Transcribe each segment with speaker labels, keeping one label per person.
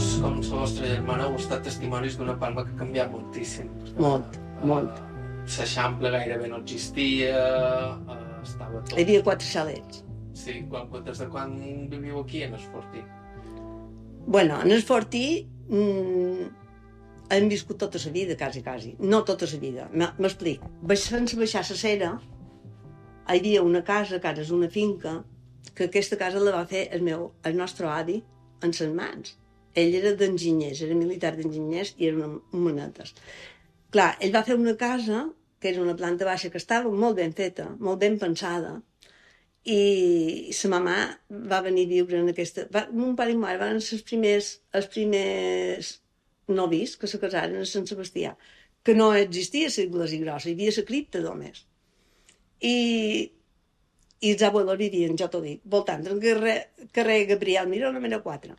Speaker 1: com la vostra germana, heu estat testimonis d'una Palma que ha canviat moltíssim.
Speaker 2: Molt, molt.
Speaker 1: L'Eixample gairebé no existia, estava tot...
Speaker 2: Hi havia 4 xalets.
Speaker 1: Sí, des de quan viviu aquí, en Esfortí?
Speaker 2: Bueno, en Esfortí hem viscut tota la vida, quasi. No tota la vida, m'explic. Sense baixar la cera, hi havia una casa, que ara és una finca, que aquesta casa la va fer el nostre avi en les mans. Ell era d'enginyers, era militar d'enginyers i eren manetes. Clar, ell va fer una casa, que era una planta baixa, que estava molt ben feta, molt ben pensada, i sa mamà va venir a viure en aquesta... Mon pare i mare van ser els primers novis que se casaren a Sant Sebastià, que no existia l'església grossa, hi havia la cripta només. I els abuelos vivien, jo t'ho dic, voltant del carrer Gabriel Miró, número 4.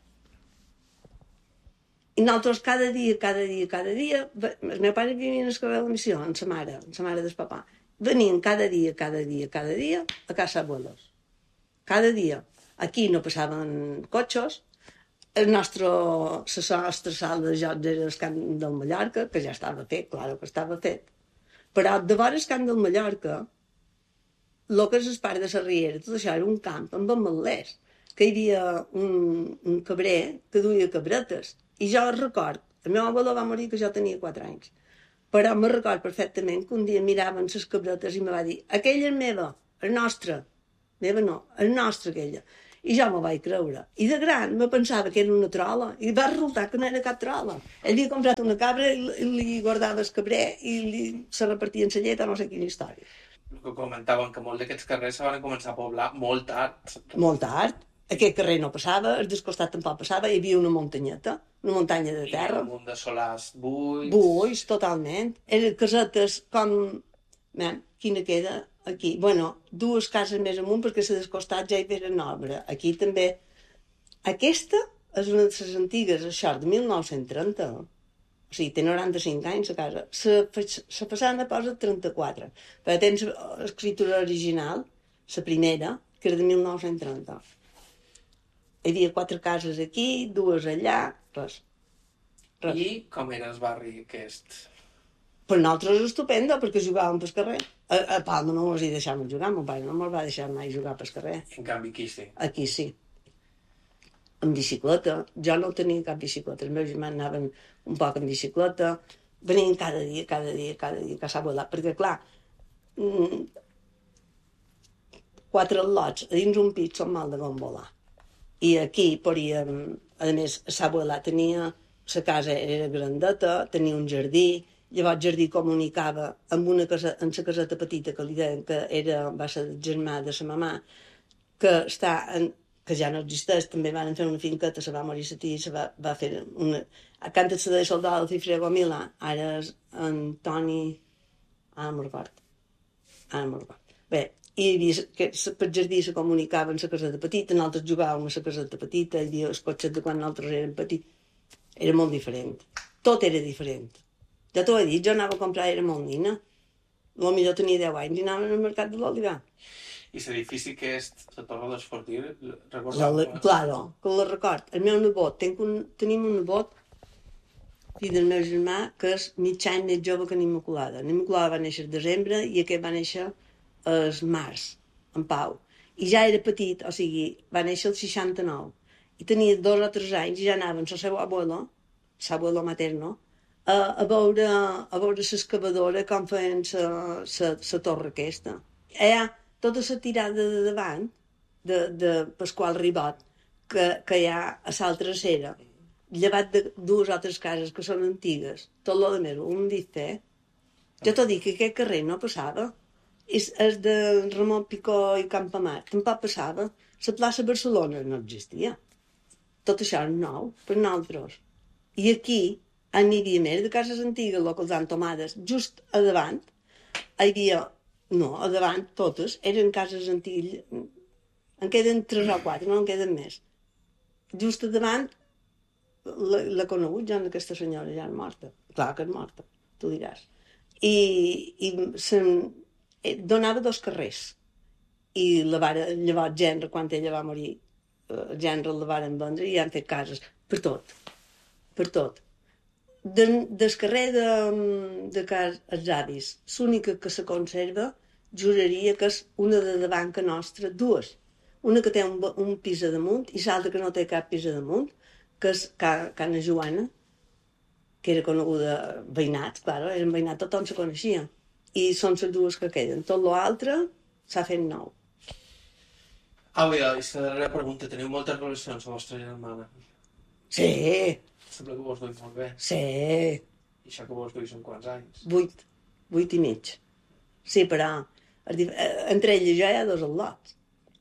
Speaker 2: I nosaltres cada dia, el meu pare vivia en el carrer de la Missió, amb sa mare del papà. Venien cada dia a casa abuelos. Cada dia. Aquí no passaven cotxes. La nostra sala de jocs era el camp del Mallorca, que ja estava fet, clar que estava fet. Però de vora el camp del Mallorca, el que és el parc de la Riera, tot això era un camp amb ametlers, que hi havia un cabrer que duia cabretes. I jo record, el meu abuelo va morir que jo tenia 4 anys, però me record perfectament que un dia miraven les cabretes i me va dir: aquella és meva, el nostre. Meva no, el nostre aquella. I jo me vaig creure. I de gran me pensava que era una trola, i va resultar que no era cap trola. Ell havia comprat una cabra i li guardava el cabrer i se repartien la llet o no sé quina història.
Speaker 1: El que comentaven, que molts d'aquests carrers se van començar a poblar molt tard.
Speaker 2: Molt tard. Aquest carrer no passava, el del costat tampoc passava, hi havia una muntanyeta, una muntanya de terra.
Speaker 1: I un munt de solars buits.
Speaker 2: Buits, totalment. Eren casetes com... Quina queda aquí? Bueno, 2 cases més amunt, perquè a del costat ja hi feren obra. Aquí també... Aquesta és una de les antigues, això, de 1930. O sigui, té 95 anys, la casa. La façana posa 34. Però tens l'escriptura original, la primera, que era de 1930. Hi havia 4 cases aquí, 2 allà, res.
Speaker 1: I com era el barri aquest?
Speaker 2: Per nosaltres és estupendo, perquè jugàvem pel carrer. A Palma no ens hi deixàvem jugar, mon pare no ens va deixar mai jugar pel carrer.
Speaker 1: En canvi, aquí sí.
Speaker 2: Aquí sí. Amb bicicleta. Jo no tenia cap bicicleta. Els meus germans anaven un poc amb bicicleta. Venien cada dia a casa abuela. Perquè, clar, 4 lots a dins un pit són mal de gombolar. I aquí podíem... A més, sa abuela tenia... La casa era grandeta, tenia un jardí, llavors el jardí comunicava amb la caseta petita que li deien que va ser el germà de sa mamà, que ja no existeix, també van fer una finqueta, se va morir la tia, se va fer una... A Canta de Soldado de Cifrego Milà, ara és Antoni... Ara me'n record. Bé, i hi havia, per jardí se comunicava amb la caseta petita, nosaltres jugàvem a la caseta petita, hi havia els cotxes de quan nosaltres érem petits. Era molt diferent. Tot era diferent. Ja t'ho he dit, jo anava a comprar, era molt nina. Potser tenia 10 anys i anava al mercat de l'Olivar.
Speaker 1: I l'edifici que és la Torre d'Esfortí,
Speaker 2: Claro, que la record. El meu nebot, tenim un nebot, fill del meu germà, que és mig any més jove que l'Immaculada. L'Immaculada va néixer al desembre i aquest va néixer al març, en Pau. I ja era petit, o sigui, va néixer el 69. I tenia 2 o 3 anys i ja anaven el seu abuelo materno, a veure l'excavadora com feien la torre aquesta. Hi ha tota la tirada de davant de Pasqual Ribot que hi ha a l'altra acera, llevat de 2 o 3 cases que són antigues, tot lo de més, un dit fer. Jo t'ho dic que aquest carrer no passava. És de Ramon Picó i Campamar, tampoc passava. La plaça Barcelona no existia. Tot això és nou per nosaltres. I aquí n'hi havia més de cases antigues, el que els han tomades, just a davant, hi havia, no, a davant totes, eren cases antigues, en queden 3 o 4, no en queden més. Just a davant, la conegut ja, aquesta senyora ja és morta. Clar que és morta, tu diràs. I donava 2 carrers. I llavors gendre, quan ella va morir, el gendre la varen vendre i han fet cases per tot. per tot. Del carrer de casa els avis, l'única que se conserva, juraria que és una de davant que nostra, dues. Una que té un pis a damunt i l'altra que no té cap pis a damunt, que és Cana Joana, que era coneguda veïnats, claro, eren veïnats, tothom se coneixia. I són les dues que queden. Tot l'altre s'ha fet nou.
Speaker 1: Àvia, és que darrera pregunta, teniu moltes relacions amb la vostra germana?
Speaker 2: Sí,
Speaker 1: Sembla que vos duis molt bé.
Speaker 2: sí,
Speaker 1: I això que vos duis són quants anys?
Speaker 2: 8 i mig. Sí, però entre ell i jo hi ha 2 al·lots.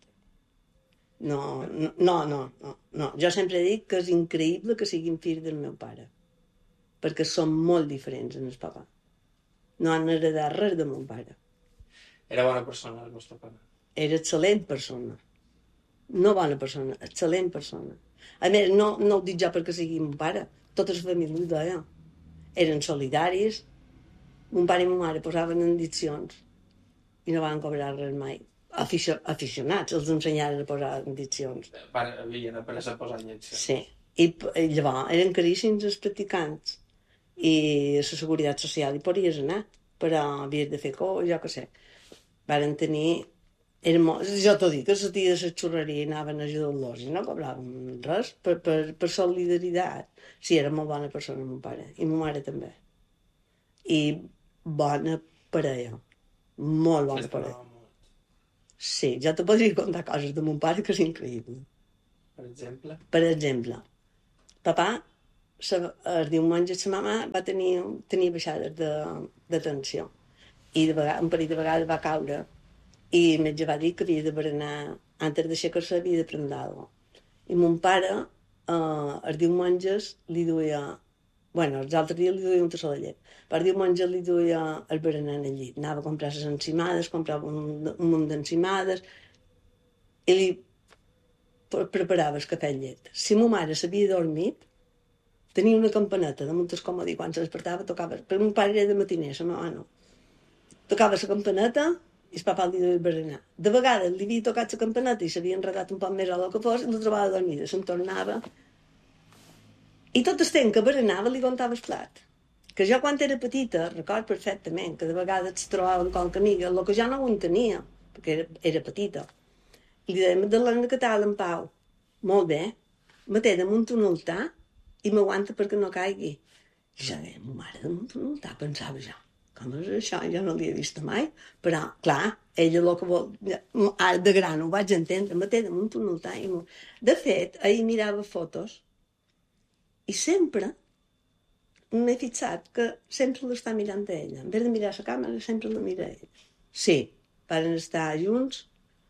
Speaker 2: No. Jo sempre dic que és increïble que siguin fills del meu pare, perquè són molt diferents en el papà. No han heredat res de mon pare.
Speaker 1: Era bona persona, el vostre pare?
Speaker 2: Era excel·lent persona. No bona persona, excel·lent persona. A més, no ho dic jo perquè sigui mon pare, tota la família ho deia. Eren solidaris, mon pare i mon mare posaven en diccions i no van cobrar res mai. Aficionats, els ensenyaren a posar en diccions.
Speaker 1: Havien après a posar lletja.
Speaker 2: Sí, i llavors eren caríssims els practicants i a la seguretat social hi podies anar, però havies de fer jo què sé. Varen tenir... jo t'ho dic, que la tia de la xurreria anaven a ajudar-los i no cobraven res per solidaritat. Sí, era molt bona persona, mon pare, i ma mare també. I bona parella, molt bona parella. Sí, jo te podria contar coses de mon pare que és increïble.
Speaker 1: Per exemple?
Speaker 2: Per exemple, papà, el diumenge sa mama va tenir baixades de tensió i un parell de vegades va caure i el metge va dir que havia de berenar, antes d'aixecar-se havia de prendre alguna cosa. I mon pare, els diumenges li duia, els altres dies li duia un tassó de llet, però el diumenge li duia el berenar en el llit. Anava a comprar les encimades, comprava un munt d'encimades i li preparava el cafè amb llet. Si ma mare s'havia dormit, tenia una campaneta damunt el comodí, quan se despertava tocava, perquè mon pare era de matiner, la mama no. Tocava la campaneta i el papà li duia el berenar. De vegades li havia tocat la campaneta i s'havia enredat un poc més o el que fos i la trobava dormida, se'n tornava. I tot el temps que berenava li contava el plat. Que jo quan era petita, record perfectament, que de vegades es trobava amb qualque amiga, el que jo no ho entenia, perquè era petita. I li deia, Magdalena, què tal, en Pau? Molt bé. Me té damunt un altar i m'aguanta perquè no caigui. I jo deia, mare, damunt un altar, pensava jo. Com és això? Jo no l'havia vist mai. Però, clar, ella el que vol... Ara de gran ho vaig entendre, me té damunt un altar. De fet, ahir mirava fotos i sempre m'he fixat que sempre l'està mirant a ella. En vez de mirar la càmera, sempre la mira a ella. Sí, van estar junts.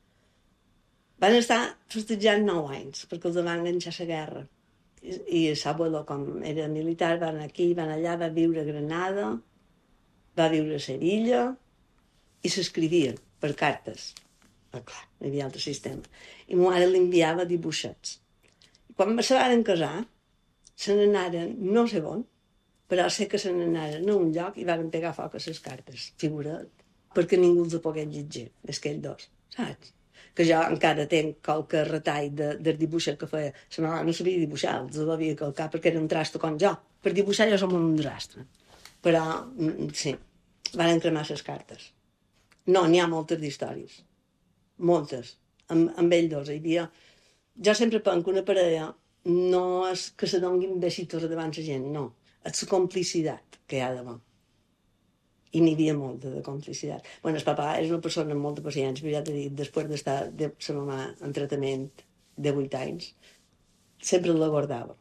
Speaker 2: Van estar festejant 9 anys, perquè els van enganxar a la guerra. I l'abuelo, com era militar, van aquí, van allà, va viure a Granada, va viure a Sevilla, i s'escrivien per cartes. Però clar, no hi havia altre sistema. I ma mare li enviava dibuixets. I quan se van casar, se n'anaren no sé on, però sé que se n'anaren a un lloc i van pegar foc a les cartes, figura't, perquè ningú els pogués llegir, més que ells dos, saps? Que jo encara tenc qualque retall del dibuixet que feia. La mama no sabia dibuixar, els devia calcar perquè era un trasto com jo. Per dibuixar jo som un desastre. Però, sí, van cremar les cartes. No, n'hi ha moltes d'històries. Moltes. Amb ells dos hi havia... Jo sempre penso que una parella no és que se donguin besitos davant la gent, no. És la complicitat que hi ha davant. I n'hi havia molta de complicitat. El papà és una persona amb molta paciència, però ja t'he dit, després d'estar de la mamà en tractament de 8 anys, sempre la guardava.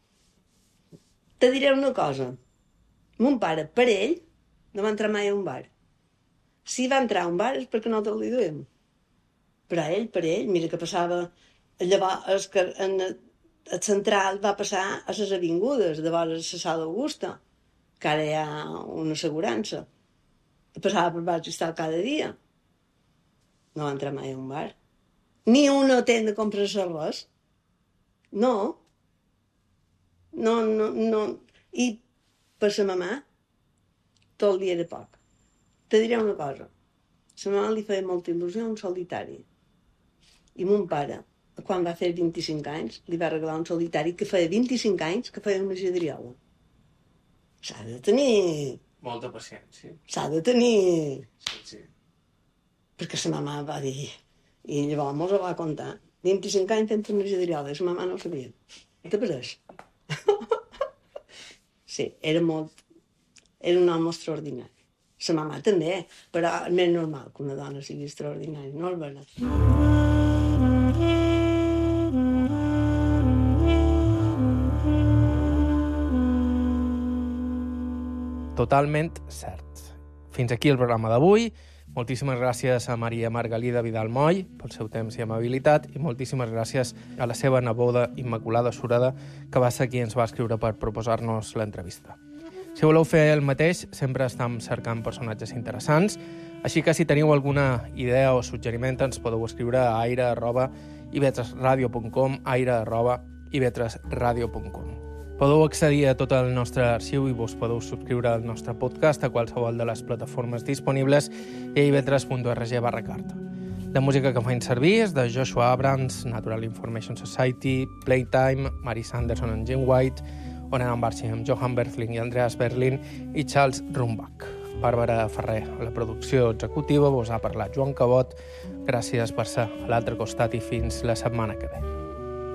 Speaker 2: Te diré una cosa. Mon pare, per ell, no va entrar mai a un bar. Si va entrar a un bar és perquè no te li duem. Però per ell, mira que passava... Llavors, en el central va passar a les avingudes, de vora la Sala Augusta, que ara hi ha una assegurança. Passava per bar Cristal cada dia. No va entrar mai a un bar. Ni una tenda a comprar-se res. No. No. I per sa mamà, tot el dia era poc. Te diré una cosa. Sa mamà li feia molta il·lusió un solitari. I mon pare, quan va fer 25 anys, li va regalar un solitari que feia 25 anys que feia una gedriola. S'ha de tenir...
Speaker 1: Molta paciència.
Speaker 2: S'ha de tenir...
Speaker 1: Sí.
Speaker 2: Perquè sa mama va dir... I llavors mos ho va contar. 25 anys fent energia d'iriòleg, sa mama no ho sabia. Te pareix? Sí, era molt... Era un home extraordinari. Sa mama també, però és més normal que una dona sigui extraordinària, no és vera?
Speaker 3: Totalment cert. Fins aquí el programa d'avui. Moltíssimes gràcies a Maria Margalida Vidal Moll pel seu temps i amabilitat i moltíssimes gràcies a la seva neboda Immaculada Sureda, que va ser qui ens va escriure per proposar-nos l'entrevista. Si voleu fer el mateix, sempre estem cercant personatges interessants, així que si teniu alguna idea o suggeriment ens podeu escriure a aire@ivetresradio.com, aire@ivetresradio.com. Podeu accedir a tot el nostre arxiu i vos podeu subscriure al nostre podcast a qualsevol de les plataformes disponibles i a ivetres.org/carta. La música que feim servir és de Joshua Abrams, Natural Information Society, Playtime, Mary Sanderson and Jim White, Oren Ambarchi amb Johan Berthling i Andreas Berlin i Charles Rumbach. Bàrbara Ferrer, a la producció executiva, vos ha parlat Joan Cabot. Gràcies per ser a l'altre costat i fins la setmana que ve.